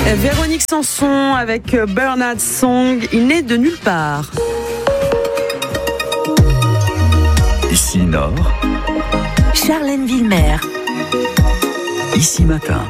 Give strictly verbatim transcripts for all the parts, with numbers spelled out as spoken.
Véronique Sanson avec Bernard Song, il n'est de nulle part. Ici Nord, Charlène Villemer. Ici Matin.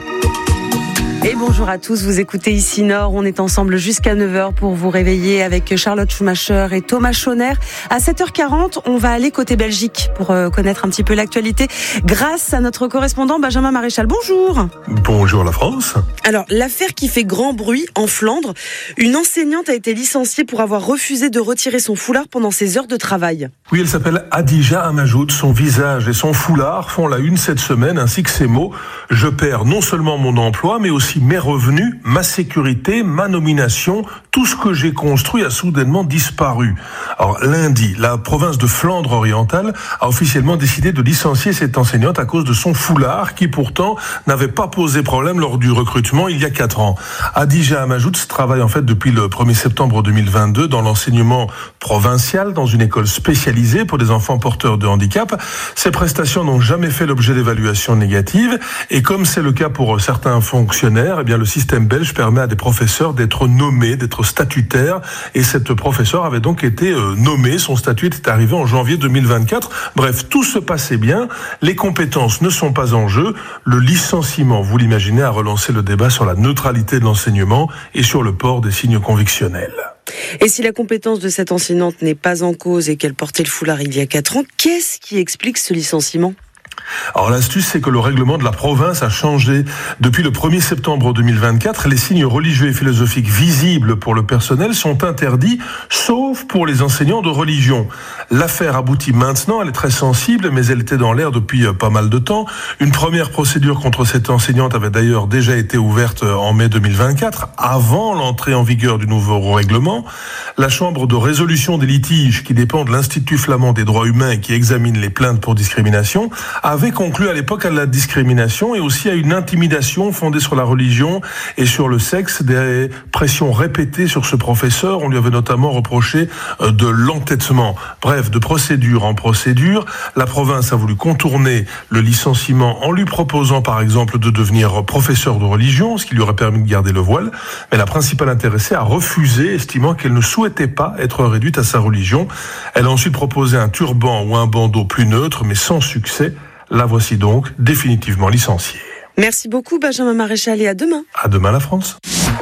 Et bonjour à tous, vous écoutez Ici Nord, on est ensemble jusqu'à neuf heures pour vous réveiller avec Charlotte Schumacher et Thomas Schoner. À sept heures quarante, on va aller côté Belgique pour connaître un petit peu l'actualité grâce à notre correspondant Benjamin Maréchal. Bonjour. Bonjour la France. Alors, l'affaire qui fait grand bruit en Flandre, une enseignante a été licenciée pour avoir refusé de retirer son foulard pendant ses heures de travail. Oui, elle s'appelle Hadija Amajoud. Son visage et son foulard font la une cette semaine, ainsi que ces mots. Je perds non seulement mon emploi, mais aussi mes revenus, ma sécurité, ma nomination, tout ce que j'ai construit a soudainement disparu. Alors lundi, la province de Flandre orientale a officiellement décidé de licencier cette enseignante à cause de son foulard qui pourtant n'avait pas posé problème lors du recrutement il y a quatre ans. Hadija Amajoud travaille en fait depuis le premier septembre deux mille vingt-deux dans l'enseignement provincial dans une école spécialisée pour des enfants porteurs de handicap. Ces prestations n'ont jamais fait l'objet d'évaluations négatives et comme c'est le cas pour certains fonctionnaires, eh bien, le système belge permet à des professeurs d'être nommés, d'être statutaires. Et cette professeure avait donc été euh, nommée. Son statut était arrivé en janvier deux mille vingt-quatre. Bref, tout se passait bien. Les compétences ne sont pas en jeu. Le licenciement, vous l'imaginez, a relancé le débat sur la neutralité de l'enseignement et sur le port des signes convictionnels. Et si la compétence de cette enseignante n'est pas en cause et qu'elle portait le foulard il y a quatre ans, qu'est-ce qui explique ce licenciement ? Alors l'astuce, c'est que le règlement de la province a changé. Depuis le premier septembre deux mille vingt-quatre, les signes religieux et philosophiques visibles pour le personnel sont interdits, sauf pour les enseignants de religion. L'affaire aboutit maintenant, elle est très sensible, mais elle était dans l'air depuis pas mal de temps. Une première procédure contre cette enseignante avait d'ailleurs déjà été ouverte en mai deux mille vingt-quatre, avant l'entrée en vigueur du nouveau règlement. La Chambre de résolution des litiges, qui dépend de l'Institut flamand des droits humains et qui examine les plaintes pour discrimination, avait conclu à l'époque à la discrimination et aussi à une intimidation fondée sur la religion et sur le sexe, des pressions répétées sur ce professeur. On lui avait notamment reproché de l'entêtement. Bref, de procédure en procédure, la province a voulu contourner le licenciement en lui proposant par exemple de devenir professeur de religion, ce qui lui aurait permis de garder le voile. Mais la principale intéressée a refusé, estimant qu'elle ne souhaitait pas être réduite à sa religion. Elle a ensuite proposé un turban ou un bandeau plus neutre, mais sans succès. La voici donc définitivement licenciée. Merci beaucoup Benjamin Maréchal et à demain. À demain la France.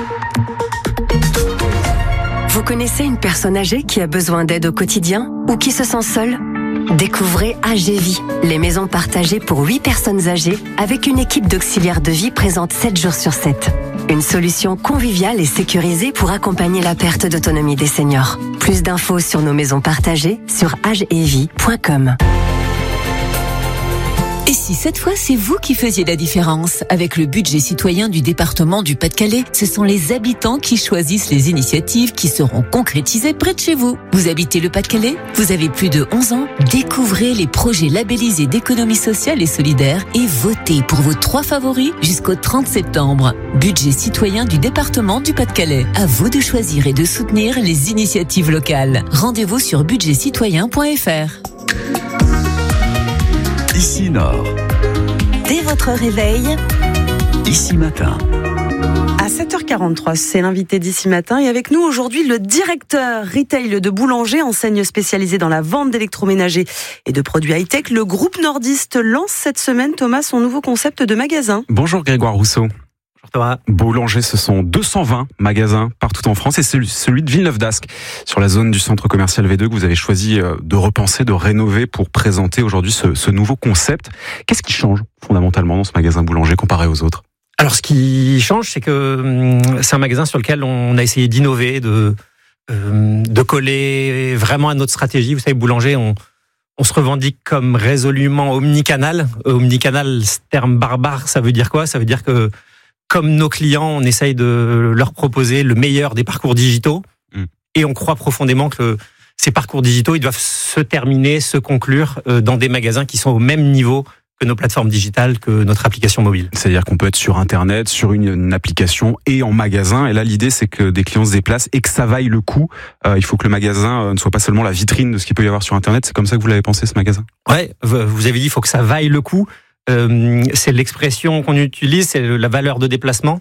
Vous connaissez une personne âgée qui a besoin d'aide au quotidien ou qui se sent seule ? Découvrez A G Vie, les maisons partagées pour huit personnes âgées avec une équipe d'auxiliaires de vie présente sept jours sur sept. Une solution conviviale et sécurisée pour accompagner la perte d'autonomie des seniors. Plus d'infos sur nos maisons partagées sur agevie point com. Et si cette fois, c'est vous qui faisiez la différence? Avec le budget citoyen du département du Pas-de-Calais, ce sont les habitants qui choisissent les initiatives qui seront concrétisées près de chez vous. Vous habitez le Pas-de-Calais? Vous avez plus de onze ans? Découvrez les projets labellisés d'économie sociale et solidaire et votez pour vos trois favoris jusqu'au trente septembre. Budget citoyen du département du Pas-de-Calais. À vous de choisir et de soutenir les initiatives locales. Rendez-vous sur budget citoyen point f r. Ici Nord. Dès votre réveil, Ici Matin. À sept heures quarante-trois, c'est l'invité d'Ici Matin et avec nous aujourd'hui le directeur retail de Boulanger, enseigne spécialisée dans la vente d'électroménagers et de produits high-tech. Le groupe nordiste lance cette semaine, Thomas, son nouveau concept de magasin. Bonjour Grégoire Rousseau. Boulanger, ce sont deux cent vingt magasins partout en France et celui, celui de Villeneuve-d'Ascq sur la zone du centre commercial V deux que vous avez choisi de repenser, de rénover pour présenter aujourd'hui ce, ce nouveau concept. Qu'est-ce qui change fondamentalement dans ce magasin Boulanger comparé aux autres ? Alors ce qui change, c'est que c'est un magasin sur lequel on a essayé d'innover, de, de coller vraiment à notre stratégie. Vous savez, Boulanger, on, on se revendique comme résolument omnicanal. Omnicanal, ce terme barbare, ça veut dire quoi ? Ça veut dire que comme nos clients, on essaye de leur proposer le meilleur des parcours digitaux. Mmh. Et on croit profondément que ces parcours digitaux, ils doivent se terminer, se conclure dans des magasins qui sont au même niveau que nos plateformes digitales, que notre application mobile. C'est-à-dire qu'on peut être sur Internet, sur une, une application et en magasin. Et là, l'idée, c'est que des clients se déplacent et que ça vaille le coup. Euh, il faut que le magasin ne soit pas seulement la vitrine de ce qu'il peut y avoir sur Internet. C'est comme ça que vous l'avez pensé, ce magasin ? Ouais, vous avez dit, il faut que ça vaille le coup. Euh, c'est l'expression qu'on utilise, c'est la valeur de déplacement.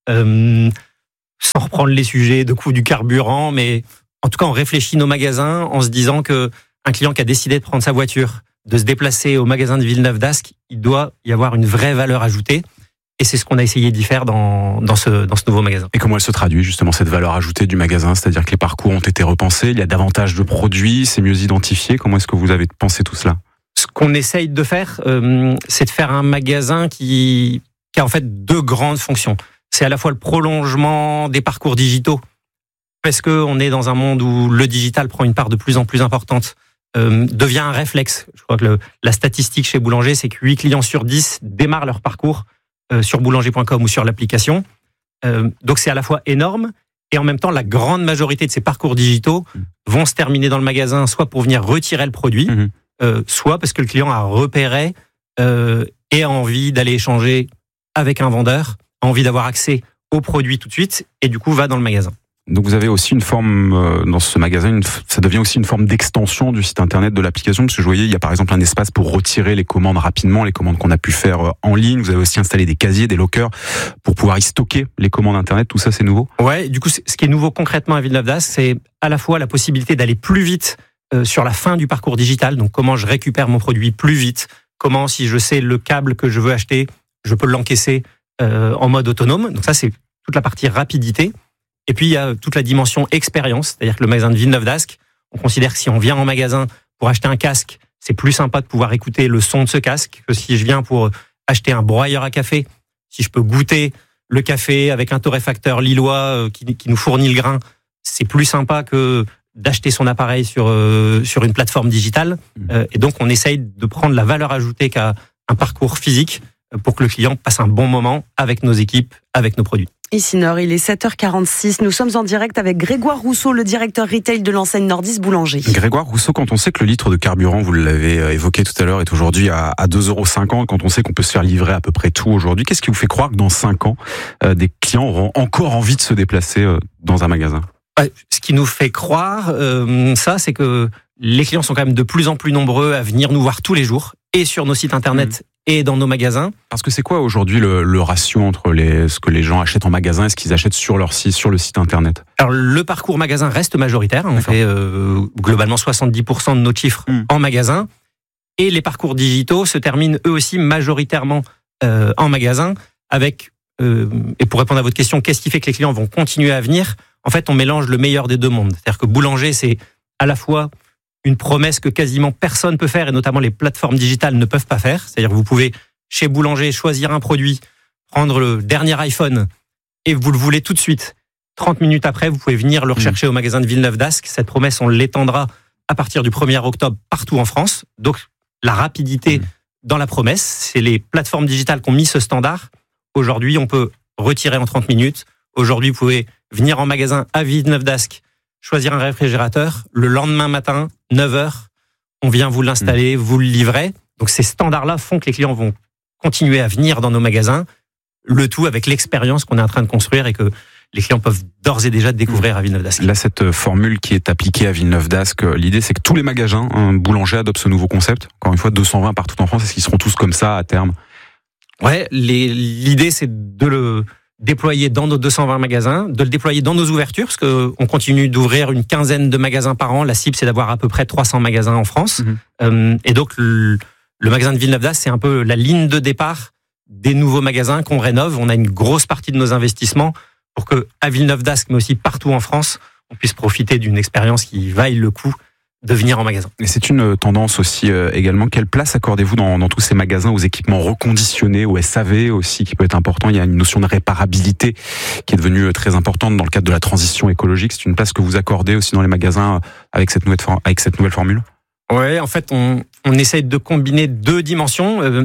euh, sans reprendre les sujets de coût du carburant, mais en tout cas, on réfléchit nos magasins en se disant que un client qui a décidé de prendre sa voiture, de se déplacer au magasin de Villeneuve-d'Ascq, il doit y avoir une vraie valeur ajoutée. Et c'est ce qu'on a essayé d'y faire dans, dans, ce, dans ce nouveau magasin. Et comment elle se traduit justement cette valeur ajoutée du magasin? C'est-à-dire que les parcours ont été repensés, il y a davantage de produits, c'est mieux identifié. Comment est-ce que vous avez pensé tout cela? Ce qu'on essaye de faire, euh, c'est de faire un magasin qui, qui a en fait deux grandes fonctions. C'est à la fois le prolongement des parcours digitaux, parce qu'on est dans un monde où le digital prend une part de plus en plus importante, euh, devient un réflexe. Je crois que le, la statistique chez Boulanger, c'est que huit clients sur dix démarrent leur parcours Euh, sur boulanger point com ou sur l'application. Euh, donc c'est à la fois énorme et en même temps la grande majorité de ces parcours digitaux mmh. vont se terminer dans le magasin soit pour venir retirer le produit, mmh. euh, soit parce que le client a repéré euh, et a envie d'aller échanger avec un vendeur, a envie d'avoir accès au produit tout de suite et du coup va dans le magasin. Donc vous avez aussi une forme, euh, dans ce magasin, une, ça devient aussi une forme d'extension du site internet de l'application, parce que je voyais, il y a par exemple un espace pour retirer les commandes rapidement, les commandes qu'on a pu faire euh, en ligne. Vous avez aussi installé des casiers, des lockers pour pouvoir y stocker les commandes internet. Tout ça, c'est nouveau? Ouais, du coup, ce qui est nouveau concrètement à Villeneuve-d'Ascq, c'est à la fois la possibilité d'aller plus vite euh, sur la fin du parcours digital. Donc comment je récupère mon produit plus vite, comment si je sais le câble que je veux acheter, je peux l'encaisser euh, en mode autonome. Donc ça, c'est toute la partie rapidité. Et puis, il y a toute la dimension expérience, c'est-à-dire que le magasin de Villeneuve-d'Ascq, on considère que si on vient en magasin pour acheter un casque, c'est plus sympa de pouvoir écouter le son de ce casque que si je viens pour acheter un broyeur à café, si je peux goûter le café avec un torréfacteur lillois qui, qui nous fournit le grain, c'est plus sympa que d'acheter son appareil sur, euh, sur une plateforme digitale. Euh, et donc, on essaye de prendre la valeur ajoutée qu'a un parcours physique pour que le client passe un bon moment avec nos équipes, avec nos produits. Ici Nord, il est sept heures quarante-six. Nous sommes en direct avec Grégoire Rousseau, le directeur retail de l'enseigne Nordis Boulanger. Grégoire Rousseau, quand on sait que le litre de carburant, vous l'avez évoqué tout à l'heure, est aujourd'hui à deux euros cinquante, quand on sait qu'on peut se faire livrer à peu près tout aujourd'hui, qu'est-ce qui vous fait croire que dans cinq ans, euh, des clients auront encore envie de se déplacer euh, dans un magasin? Ce qui nous fait croire euh, ça, c'est que les clients sont quand même de plus en plus nombreux à venir nous voir tous les jours, et sur nos sites internet, mmh. et dans nos magasins. Parce que c'est quoi aujourd'hui le, le ratio entre les, ce que les gens achètent en magasin et ce qu'ils achètent sur leur site, sur le site internet? Alors le parcours magasin reste majoritaire. On D'accord. fait euh, globalement soixante-dix pour cent de nos chiffres mmh. en magasin. Et les parcours digitaux se terminent eux aussi majoritairement euh, en magasin. Avec, euh, et pour répondre à votre question, qu'est-ce qui fait que les clients vont continuer à venir? En fait, on mélange le meilleur des deux mondes. C'est-à-dire que Boulanger, c'est à la fois une promesse que quasiment personne peut faire, et notamment les plateformes digitales ne peuvent pas faire. C'est-à-dire que vous pouvez, chez Boulanger, choisir un produit, prendre le dernier iPhone, et vous le voulez tout de suite. trente minutes après, vous pouvez venir le rechercher mmh. au magasin de Villeneuve-d'Ascq. Cette promesse, on l'étendra à partir du premier octobre partout en France. Donc, la rapidité mmh. dans la promesse, c'est les plateformes digitales qui ont mis ce standard. Aujourd'hui, on peut retirer en trente minutes. Aujourd'hui, vous pouvez venir en magasin à Villeneuve-d'Ascq, choisir un réfrigérateur. Le lendemain matin, neuf heures, on vient vous l'installer, mmh. vous le livrer. Donc ces standards-là font que les clients vont continuer à venir dans nos magasins, le tout avec l'expérience qu'on est en train de construire et que les clients peuvent d'ores et déjà découvrir à Villeneuve-d'Ascq. Là, cette formule qui est appliquée à Villeneuve-d'Ascq, l'idée c'est que tous les magasins hein, Boulanger adoptent ce nouveau concept. Encore une fois, deux cent vingt partout en France. Est-ce qu'ils seront tous comme ça à terme? Ouais, les, l'idée c'est de le déployer dans nos deux cent vingt magasins, de le déployer dans nos ouvertures, parce qu'on continue d'ouvrir une quinzaine de magasins par an. La cible, c'est d'avoir à peu près trois cents magasins en France. Mmh. Euh, et donc, le, le magasin de Villeneuve-d'Ascq, c'est un peu la ligne de départ des nouveaux magasins qu'on rénove. On a une grosse partie de nos investissements pour que, à Villeneuve-d'Ascq, mais aussi partout en France, on puisse profiter d'une expérience qui vaille le coup de venir en magasin. Et c'est une tendance aussi euh, également. Quelle place accordez-vous dans, dans tous ces magasins aux équipements reconditionnés, au S A V aussi, qui peut être important? Il y a une notion de réparabilité qui est devenue très importante dans le cadre de la transition écologique. C'est une place que vous accordez aussi dans les magasins avec cette nouvelle, avec cette nouvelle formule? Oui, en fait, on, on essaye de combiner deux dimensions. Euh,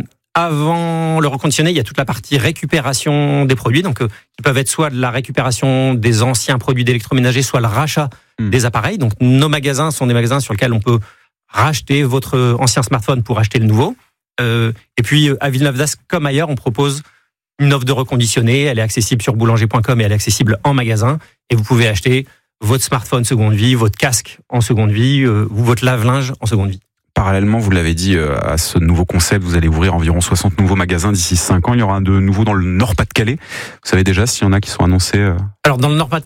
Avant le reconditionné, il y a toute la partie récupération des produits, donc euh, qui peuvent être soit de la récupération des anciens produits d'électroménager, soit le rachat mmh. des appareils. Donc nos magasins sont des magasins sur lesquels on peut racheter votre ancien smartphone pour acheter le nouveau. Euh, et puis à Villeneuve-d'Ascq, comme ailleurs, on propose une offre de reconditionné. Elle est accessible sur boulanger point com et elle est accessible en magasin. Et vous pouvez acheter votre smartphone seconde vie, votre casque en seconde vie, euh, ou votre lave-linge en seconde vie. parallèlement, vous l'avez dit, à ce nouveau concept, vous allez ouvrir environ soixante nouveaux magasins d'ici cinq ans. Il y aura de nouveaux dans le Nord-Pas-de-Calais. Vous savez déjà s'il y en a qui sont annoncés? Alors dans le Nord-Pas-de-Calais,